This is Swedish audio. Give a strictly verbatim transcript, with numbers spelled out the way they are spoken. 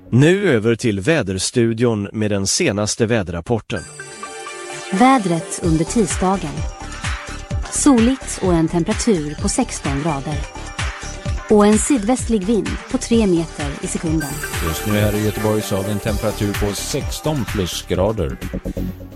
Nu över till väderstudion med den senaste väderrapporten. Vädret under tisdagen. Soligt och en temperatur på sexton grader. Och en sydvästlig vind på tre meter i sekunden. Just nu här i Göteborg så har vi en temperatur på sexton plusgrader.